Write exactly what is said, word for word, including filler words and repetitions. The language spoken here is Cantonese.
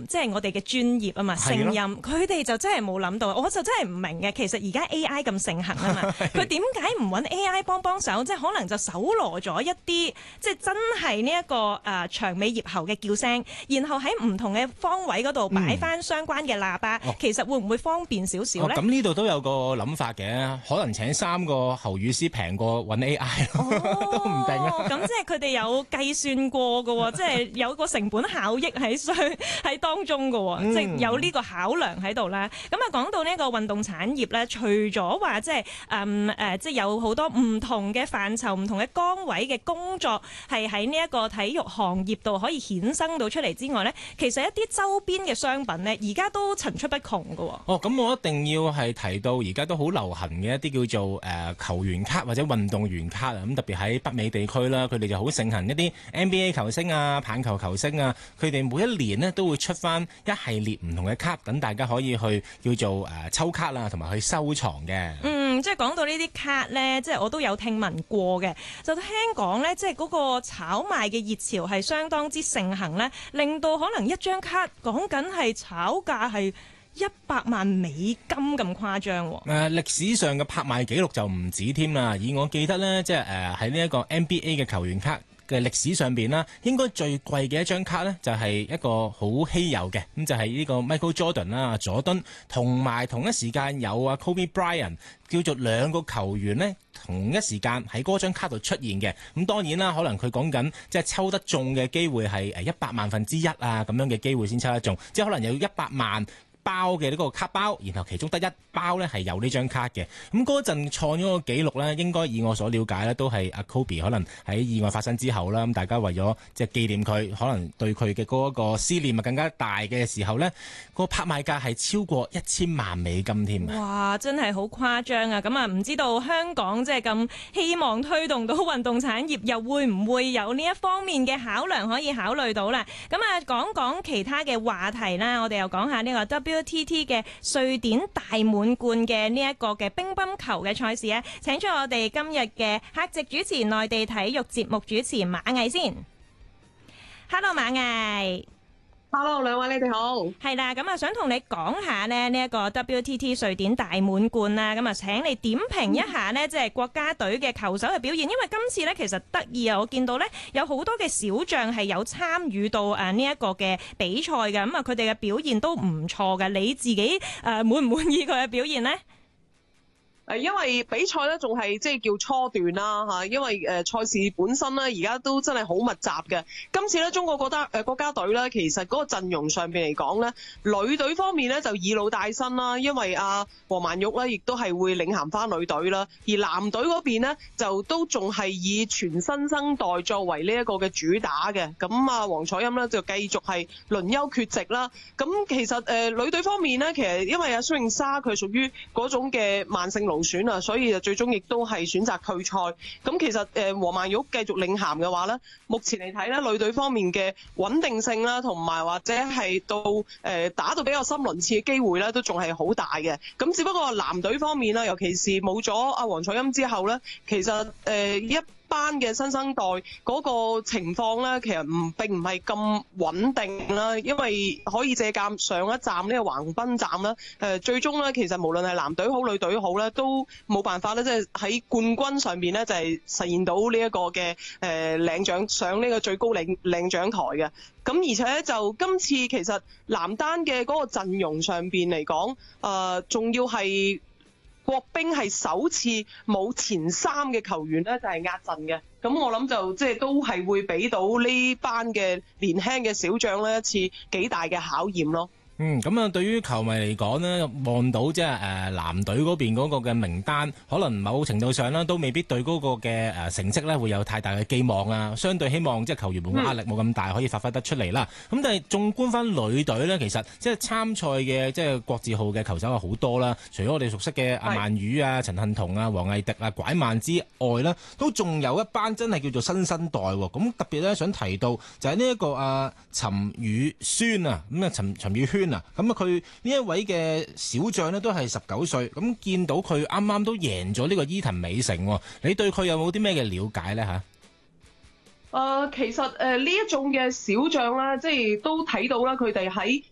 誒，即係我哋嘅專業啊嘛，聲音，佢哋就真係冇諗到，我就真係唔明嘅。其實而家 A I 咁盛行啊嘛，佢點解唔揾 A I 幫幫手？即係可能就搜羅咗一啲，即係真係呢一個誒、呃、長尾葉喉嘅叫聲，然後喺唔同嘅方位嗰度擺翻相關嘅喇叭，嗯、其實會唔會方便少少咧？ 咁呢度都有個諗法嘅，可能請三個喉語師平過揾 A I 咯，哦、都唔定啊。 咁即係佢哋有計算過嘅，即係有個成本效益喺相喺當中嘅，嗯、即係有呢個考量喺度啦。咁啊，講到呢個運動產業咧，除咗話即係誒誒，即係有好多唔同嘅範疇、唔同嘅崗位嘅工作，係喺呢一個體育行業度可以衍生到出嚟之外咧，其實一啲周邊嘅商品咧，而家都層出不窮嘅。 哦，咁我一定要係提到而家都好流行嘅一啲叫做誒、呃、球員卡或者運動員卡啊，咁特別喺北美地區啦，佢哋就好盛行一啲 N B A 球星啊、棒球球星啊，佢哋每一年呢都會出翻一系列唔同嘅卡，等大家可以去叫做誒、呃、抽卡啦，同埋去收藏嘅。 嗯，即係講到呢啲卡呢，即係我都有聽聞過嘅，就聽講呢，即係嗰個炒賣嘅熱潮係相當之盛行呢，令到可能一張卡講緊係炒價係一百萬美金咁誇張喎。誒、 呃，歷史上嘅拍賣紀錄就唔止添啦，以我記得呢，即係誒喺呢一個 N B A 嘅球員卡嘅歷史上邊啦，應該最貴嘅一張卡呢，就係一個好稀有嘅，咁就係呢個 Michael Jordan 啦，佐敦，同埋同一時間有啊 Kobe Bryant，叫做兩個球員呢，同一時間喺嗰張卡度出現嘅。咁當然啦，可能佢講緊即係抽得中嘅機會係誒一百萬分之一啊咁樣嘅機會先抽得中，即係可能有一百萬包嘅呢個卡包，然後其中得一包呢係有呢張卡嘅。咁嗰陣創咗個紀錄呢，應該以我所了解呢，都係阿 Kobe 可能喺意外發生之後啦，咁大家為咗即係紀念佢，可能對佢嘅嗰個思念啊更加大嘅時候呢，個拍賣價係超過一千萬美金添啊！ 哇，真係好誇張啊！咁啊，唔知道香港即係咁希望推動到運動產業，又會唔會有呢一方面嘅考量可以考慮到啦？咁啊，講講其他嘅話題啦，我哋又講下呢個 W T T 嘅瑞典大滿貫嘅呢一個嘅乒乓球嘅賽事啊，請出我哋今日嘅客席主持內地體育節目主持馬毅先。Hello， 馬毅。 Hello， 兩位你哋好。 係啦，咁啊想同你講下咧呢一個 W T T 瑞典大滿貫啦，咁啊請你點評一下呢，即係國家隊嘅球手嘅表現，因為今次呢，其實得意啊，我見到呢，有好多嘅小將係有參與到誒呢一個嘅比賽嘅，咁啊佢哋嘅表現都唔錯嘅，你自己誒滿唔滿意佢嘅表現呢？ 誒，因為比賽咧仲係即係叫初段啦嚇，因為誒賽事本身咧而家都真係好密集嘅。今次咧中國國家誒國家隊咧，其實嗰個陣容上邊嚟講咧，女隊方面咧就以老帶新啦，因為阿黃曼玉咧亦都係會領銜翻女隊啦。而男隊嗰邊咧就都仲係以全新生代作為呢一個嘅主打嘅。咁啊，黃彩欽咧就繼續係輪休缺席啦。咁其實誒、呃、女隊方面咧，其實因為阿孫穎莎佢屬於嗰種嘅慢性勞損啊，所以就最終亦都係選擇退賽。咁其實誒黃曼玉繼續領銜嘅話咧，目前嚟睇咧，女隊方面嘅穩定性啦，同埋或者係到誒、呃、打到比較深輪次嘅機會咧，都仲係好大嘅。咁只不過男隊方面啦，尤其是冇咗阿黃彩欽之後咧，其實誒、呃、一班嘅新生代嗰個情況咧，其實唔並唔係咁穩定啦，因為可以借鑑上一站呢個橫濱站啦，誒最終咧其實無論係男隊好女隊好咧，都冇辦法咧，即係喺冠軍上邊咧就係實現到呢一個嘅誒領獎上呢個最高領領獎台嘅。咁而且就今次其實男單嘅嗰個陣容上邊嚟講，誒仲要係國乒係首次冇前三嘅球員咧，就係壓陣嘅。咁我諗就即係都係會俾到呢班嘅年輕嘅小將咧一次幾大嘅考驗咯。 嗯，咁啊，對於球迷嚟講呢，望到即係誒男隊嗰邊嗰個嘅名單，可能某程度上啦，都未必對嗰個嘅誒成績咧會有太大嘅寄望啊。相對希望即係球員們壓力冇咁大，可以發揮得出嚟啦。咁、嗯、但係縱觀翻女隊呢，其實即係參賽嘅即係國字號嘅球手係好多啦。除咗我哋熟悉嘅阿曼宇啊、陳幸同啊、黃藝迪啊、拐曼之外呢，都仲有一班真係叫做新生代喎。咁特別咧想提到就係呢一個啊陳宇軒啊，咁啊陳陳宇軒。咁啊，佢呢一位嘅小將呢都係十九歲，咁見到佢啱啱都贏咗呢個伊藤美誠，你對佢有冇啲咩嘅了解呢？吓？ 誒、呃，其實誒呢、呃、一種嘅小將啦，即係都睇到啦，佢哋喺